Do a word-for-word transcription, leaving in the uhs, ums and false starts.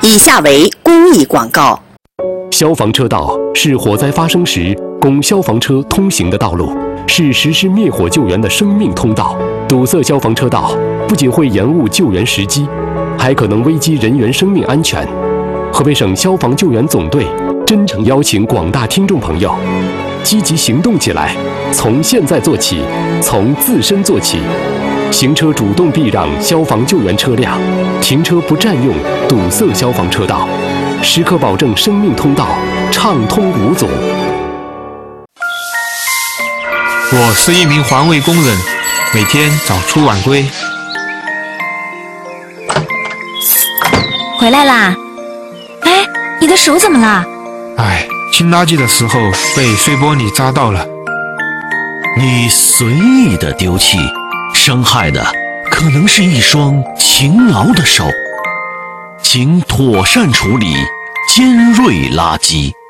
以下为公益广告。 消防车道是火灾发生时供消防车通行的道路，是实施灭火救援的生命通道。堵塞消防车道不仅会延误救援时机，还可能危及人员生命安全。河北省消防救援总队真诚邀请广大听众朋友积极行动起来，从现在做起，从自身做起。行车主动避让消防救援车辆，停车不占用堵塞消防车道，时刻保证生命通道畅通无阻。 我是一名环卫工人，每天早出晚归。 回来啦！哎，你的手怎么了？ 哎，清垃圾的时候被碎玻璃扎到了。 你随意的丢弃，伤害的可能是一双勤劳的手。请妥善处理尖锐垃圾。